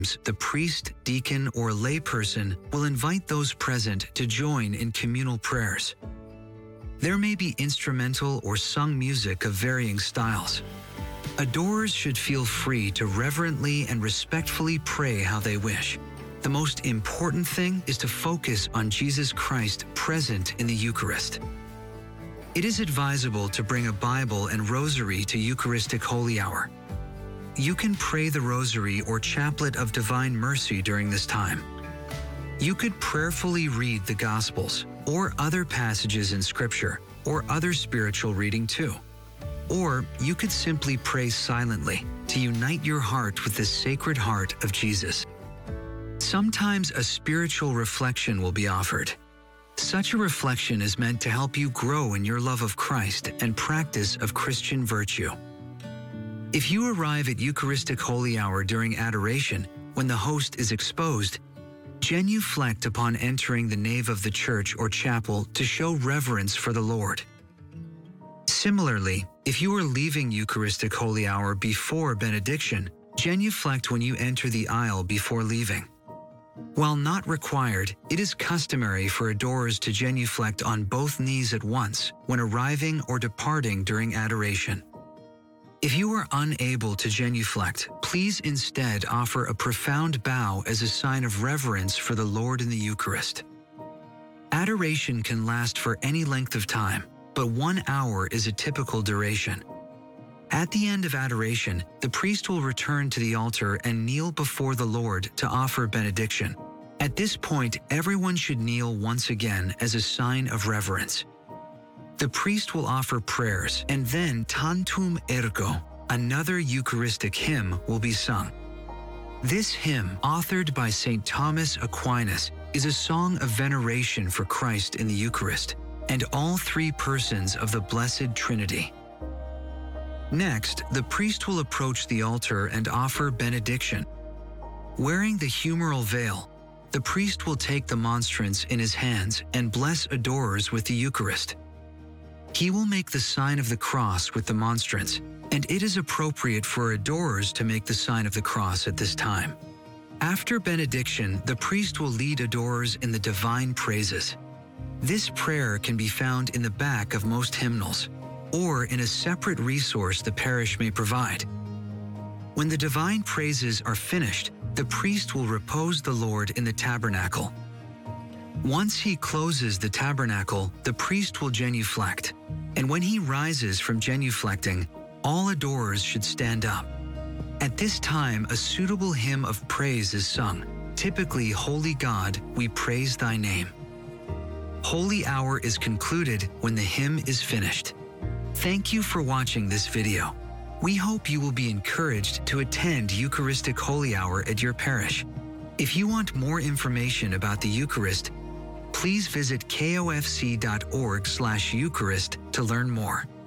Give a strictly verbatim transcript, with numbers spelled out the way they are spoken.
the priest, deacon, or layperson will invite those present to join in communal prayers. There may be instrumental or sung music of varying styles. Adorers should feel free to reverently and respectfully pray how they wish. The most important thing is to focus on Jesus Christ present in the Eucharist. It is advisable to bring a Bible and rosary to Eucharistic Holy Hour. You can pray the Rosary or Chaplet of Divine Mercy during this time. You could prayerfully read the Gospels or other passages in Scripture or other spiritual reading too. Or you could simply pray silently to unite your heart with the Sacred Heart of Jesus. Sometimes a spiritual reflection will be offered. Such a reflection is meant to help you grow in your love of Christ and practice of Christian virtue. If you arrive at Eucharistic Holy Hour during adoration, when the host is exposed, genuflect upon entering the nave of the church or chapel to show reverence for the Lord. Similarly, if you are leaving Eucharistic Holy Hour before benediction, genuflect when you enter the aisle before leaving. While not required, it is customary for adorers to genuflect on both knees at once when arriving or departing during adoration. If you are unable to genuflect, please instead offer a profound bow as a sign of reverence for the Lord in the Eucharist. Adoration can last for any length of time, but one hour is a typical duration. At the end of adoration, the priest will return to the altar and kneel before the Lord to offer benediction. At this point, everyone should kneel once again as a sign of reverence. The priest will offer prayers, and then Tantum Ergo, another Eucharistic hymn, will be sung. This hymn, authored by Saint Thomas Aquinas, is a song of veneration for Christ in the Eucharist and all three persons of the Blessed Trinity. Next, the priest will approach the altar and offer benediction. Wearing the humeral veil, the priest will take the monstrance in his hands and bless adorers with the Eucharist. He will make the sign of the cross with the monstrance, and it is appropriate for adorers to make the sign of the cross at this time. After benediction, the priest will lead adorers in the divine praises. This prayer can be found in the back of most hymnals, or in a separate resource the parish may provide. When the divine praises are finished, the priest will repose the Lord in the tabernacle. Once he closes the tabernacle, the priest will genuflect, and when he rises from genuflecting, all adorers should stand up. At this time, a suitable hymn of praise is sung, typically Holy God, we praise thy name. Holy Hour is concluded when the hymn is finished. Thank you for watching this video. We hope you will be encouraged to attend Eucharistic Holy Hour at your parish. If you want more information about the Eucharist, please visit kofc dot org slash Eucharist to learn more.